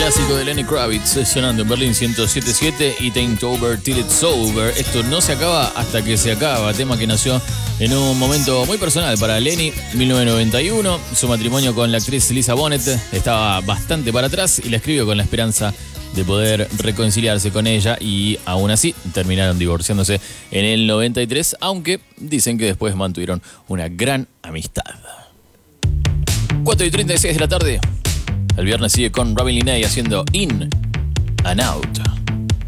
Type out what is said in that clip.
Clásico de Lenny Kravitz sonando en Berlín 107.7 y Taint Over Till It's Over. Esto no se acaba hasta que se acaba. Tema que nació en un momento muy personal para Lenny, 1991. Su matrimonio con la actriz Lisa Bonet estaba bastante para atrás y la escribió con la esperanza de poder reconciliarse con ella, y aún así terminaron divorciándose en el 93, aunque dicen que después mantuvieron una gran amistad. 4:36 de la tarde. El viernes sigue con Robin Linney haciendo In and Out.